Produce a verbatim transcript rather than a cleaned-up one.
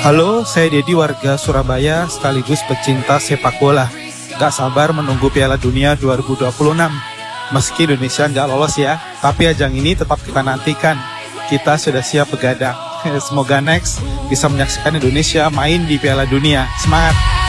Halo, saya Dedi warga Surabaya sekaligus pecinta sepak bola. Gak sabar menunggu Piala Dunia dua ribu dua puluh enam. Meski Indonesia nggak lolos ya, tapi ajang ini tetap kita nantikan. Kita sudah siap begadang. Semoga next bisa menyaksikan Indonesia main di Piala Dunia. Semangat!